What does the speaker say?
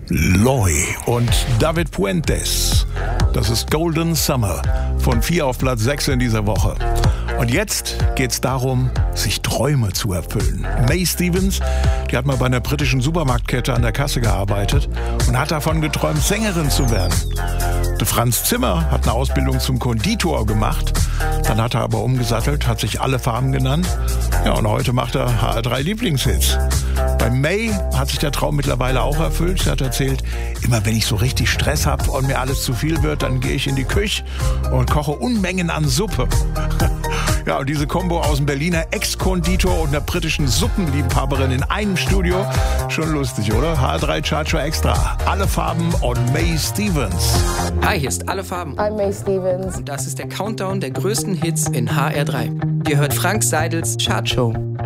Loy und David Puentes. Das ist Golden Summer von 4 auf Platz 6 in dieser Woche. Und jetzt geht's darum, sich Träume zu erfüllen. Mae Stevens, die hat mal bei einer britischen Supermarktkette an der Kasse gearbeitet und hat davon geträumt, Sängerin zu werden. Der Franz Zimmer hat eine Ausbildung zum Konditor gemacht. Dann hat er aber umgesattelt, hat sich Alle Farben genannt. Ja, und heute macht er HR3 Lieblingshits. Bei Mae hat sich der Traum mittlerweile auch erfüllt. Sie hat erzählt, immer wenn ich so richtig Stress habe und mir alles zu viel wird, dann gehe ich in die Küche und koche Unmengen an Suppe. Ja, und diese Kombo aus dem Berliner Ex-Konditor und einer britischen Suppenliebhaberin in einem Studio, schon lustig, oder? HR3 Chartshow Extra. Alle Farben und Mae Stevens. Hi, hier ist Alle Farben. I'm Mae Stevens. Und das ist der Countdown der größten Hits in HR3. Ihr hört Frank Seidels Chartshow.